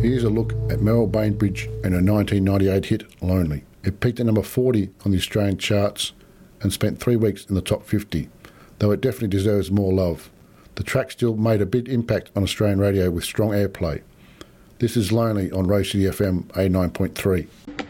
Here's a look at Meryl Bainbridge and her 1998 hit, Lonely. It peaked at number 40 on the Australian charts and spent 3 weeks in the top 50, though it definitely deserves more love. The track still made a big impact on Australian radio with strong airplay. This is Lonely on Rose City FM 89.3.